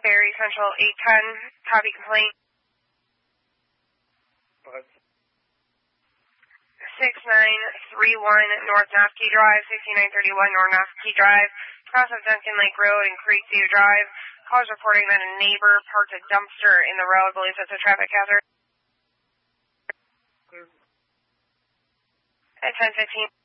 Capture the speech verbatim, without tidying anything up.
Berry Central eight ten, copy complaint. What? six nine three one North Noskey Drive, sixty-nine thirty-one North Noskey Drive, cross of Duncan Lake Road and Creekview Drive. Callers reporting that a neighbor parked a dumpster in the road, believes it's a traffic hazard. At ten fifteen.